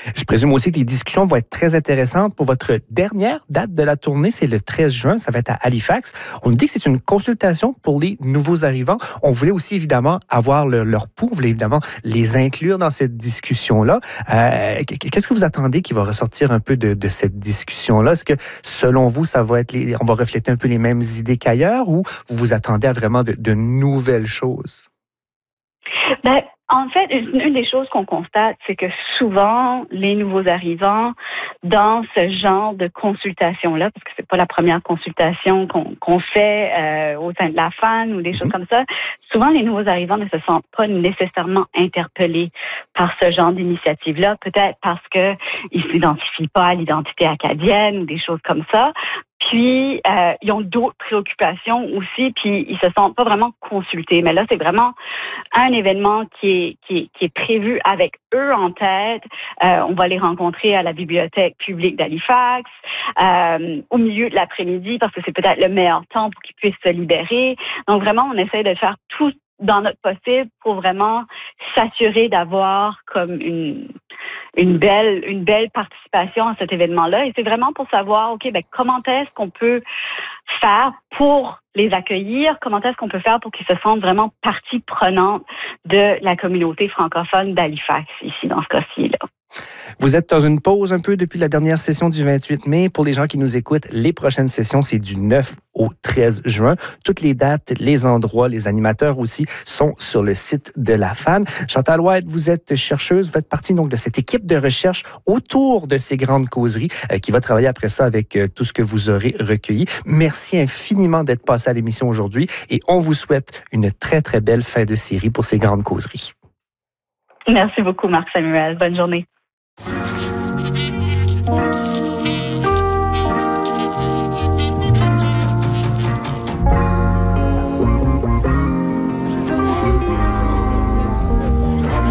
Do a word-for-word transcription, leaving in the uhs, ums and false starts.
Je présume aussi que les discussions vont être très intéressantes pour votre dernière date de la tournée. C'est le treize juin. Ça va être à Halifax. On nous dit que c'est une consultation pour les nouveaux arrivants. On voulait aussi, évidemment, avoir le, leur pouls. On voulait, évidemment, les inclure dans cette discussion-là. Euh, qu'est-ce que vous attendez qui va ressortir un peu de, de cette discussion-là? Est-ce que, selon vous, ça va être les, on va refléter un peu les mêmes idées qu'ailleurs ou vous vous attendez à vraiment de, de nouvelles choses? Ben, en fait, une, une des choses qu'on constate, c'est que souvent, les nouveaux arrivants, dans ce genre de consultation-là, parce que c'est pas la première consultation qu'on, qu'on fait euh, au sein de la F A N ou des choses comme ça, souvent les nouveaux arrivants ne se sentent pas nécessairement interpellés par ce genre d'initiative-là, peut-être parce que ils s'identifient pas à l'identité acadienne ou des choses comme ça. Puis, euh, ils ont d'autres préoccupations aussi, puis ils se sentent pas vraiment consultés. Mais là, c'est vraiment un événement qui est, qui est, qui est prévu avec eux en tête. Euh, on va les rencontrer à la bibliothèque publique d'Halifax, euh, au milieu de l'après-midi, parce que c'est peut-être le meilleur temps pour qu'ils puissent se libérer. Donc, vraiment, on essaie de faire tout dans notre possible pour vraiment s'assurer d'avoir comme une une belle une belle participation à cet événement-là. Et c'est vraiment pour savoir, OK, ben comment est-ce qu'on peut faire pour les accueillir? Comment est-ce qu'on peut faire pour qu'ils se sentent vraiment partie prenante de la communauté francophone d'Halifax, ici, dans ce cas-ci, là? Vous êtes dans une pause un peu depuis la dernière session du vingt-huit mai. Pour les gens qui nous écoutent, les prochaines sessions, c'est du neuf au treize juin. Toutes les dates, les endroits, les animateurs aussi sont sur le site de la F A N. Chantal White, vous êtes chercheuse, vous faites partie donc de cette équipe de recherche autour de ces grandes causeries euh, qui va travailler après ça avec euh, tout ce que vous aurez recueilli. Merci infiniment d'être passé à l'émission aujourd'hui et on vous souhaite une très, très belle fin de série pour ces grandes causeries. Merci beaucoup, Marc Samuel. Bonne journée.